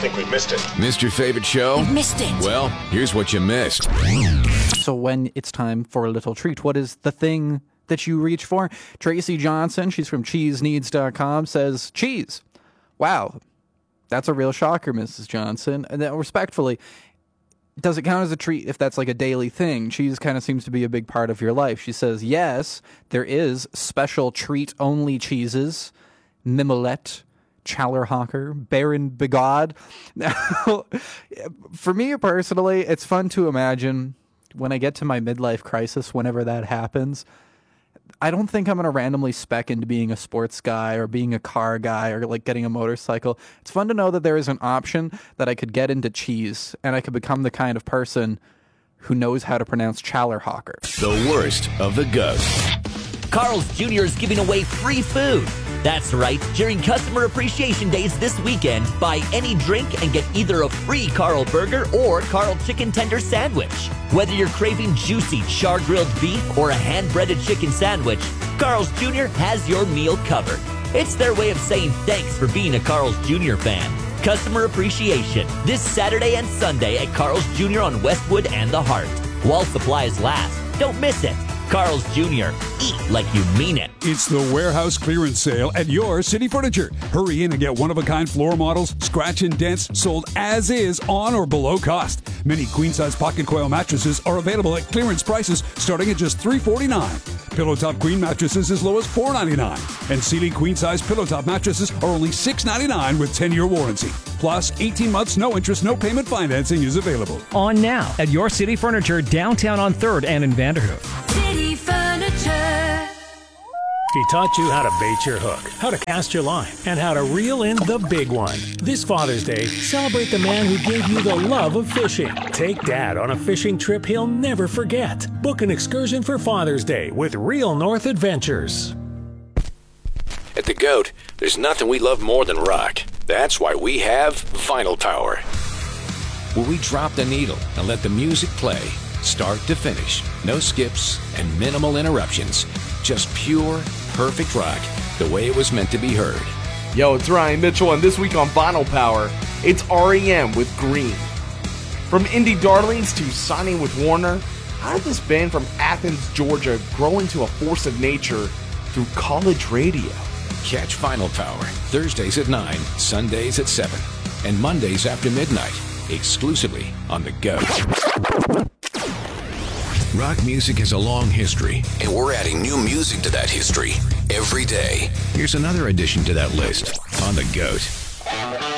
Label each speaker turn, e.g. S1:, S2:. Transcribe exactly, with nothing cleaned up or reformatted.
S1: think we missed it.
S2: Missed your favorite show?
S3: You missed it.
S2: Well, here's what you missed.
S4: So when it's time for a little treat, what is the thing that you reach for? Tracy Johnson, she's from cheese needs dot com, says cheese. Wow, that's a real shocker, Missus Johnson. And then respectfully, does it count as a treat if that's like a daily thing? Cheese kind of seems to be a big part of your life. She says, yes, there is special treat-only cheeses. Mimolette, Challerhocker, Baron Bigod. Now, for me personally, it's fun to imagine when I get to my midlife crisis, whenever that happens, I don't think I'm going to randomly spec into being a sports guy or being a car guy or like getting a motorcycle. It's fun to know that there is an option that I could get into cheese and I could become the kind of person who knows how to pronounce Challerhocker.
S2: The worst of the goat.
S5: Carl's Junior is giving away free food. That's right. During Customer Appreciation Days this weekend, buy any drink and get either a free Carl Burger or Carl Chicken Tender Sandwich. Whether you're craving juicy char-grilled beef or a hand-breaded chicken sandwich, Carl's Junior has your meal covered. It's their way of saying thanks for being a Carl's Junior fan. Customer Appreciation this Saturday and Sunday at Carl's Junior on Westwood and the Hart. While supplies last, don't miss it. Carl's Junior Eat like you mean it.
S6: It's the warehouse clearance sale at your City Furniture. Hurry in and get one-of-a-kind floor models, scratch and dents, sold as is on or below cost. Many queen-size pocket coil mattresses are available at clearance prices starting at just three forty-nine. Pillow top queen mattresses as low as four ninety-nine. And Sealy queen-size pillow top mattresses are only six ninety-nine with ten-year warranty. Plus, eighteen months, no interest, no payment financing is available.
S7: On now at your City Furniture downtown on third and in Vanderhoof.
S8: City Furniture.
S9: He taught you how to bait your hook, how to cast your line, and how to reel in the big one. This Father's Day, celebrate the man who gave you the love of fishing. Take Dad on a fishing trip he'll never forget. Book an excursion for Father's Day with Real North Adventures.
S2: At the GOAT, there's nothing we love more than rock. That's why we have Vinyl Power, where we drop the needle and let the music play, start to finish. No skips and minimal interruptions. Just pure, perfect rock, the way it was meant to be heard.
S10: Yo, it's Ryan Mitchell, and this week on Vinyl Power, it's R E M with Green. From indie darlings to signing with Warner, how did this band from Athens, Georgia grow into a force of nature through college radio?
S2: Catch Vinyl Power Thursdays at nine, Sundays at seven, and Mondays after midnight, exclusively on the GOAT. Rock music has a long history, and we're adding new music to that history every day. Here's another addition to that list on the GOAT.